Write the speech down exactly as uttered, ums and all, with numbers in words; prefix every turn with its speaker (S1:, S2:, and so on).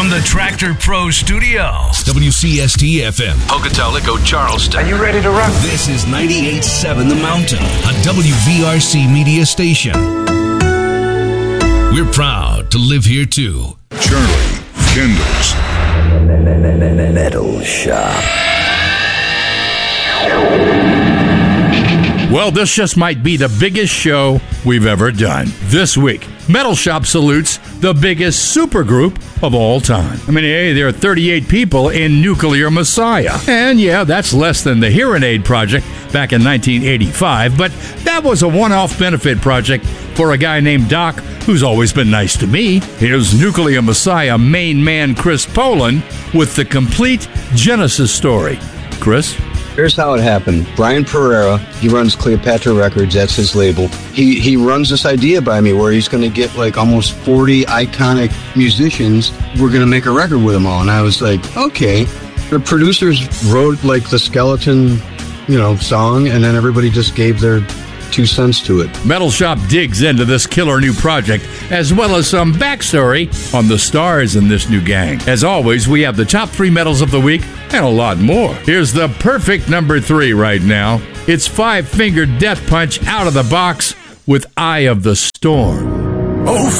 S1: from the Tractor Pro Studios.
S2: W C S T F M.
S3: Pocatello, Charleston.
S4: Are you ready to rock?
S2: This is ninety-eight point seven The Mountain, a W V R C media station. We're proud to live here too.
S5: Charlie Kendall's
S6: Metal Shop.
S7: Well, this just might be the biggest show we've ever done. This week, Metal Shop salutes the biggest supergroup of all time. I mean, hey, there are thirty-eight people in Nuclear Messiah. And yeah, that's less than the Hearing Aid Project back in nineteen eighty-five, but that was a one-off benefit project for a guy named Doc, who's always been nice to me. Here's Nuclear Messiah main man Chris Poland with the complete Genesis story. Chris?
S8: Here's how it happened. Brian Pereira, he runs Cleopatra Records, that's his label. He he runs this idea by me where he's going to get like almost forty iconic musicians. We're going to make a record with them all. And I was like, okay. The producers wrote like the skeleton, you know, song, and then everybody just gave their two cents to it.
S7: Metal Shop digs into this killer new project, as well as some backstory on the stars in this new gang. As always, we have the top three metals of the week and a lot more. Here's the perfect number three right now. It's Five Finger Death Punch out of the box with Eye of the Storm.
S1: Oh,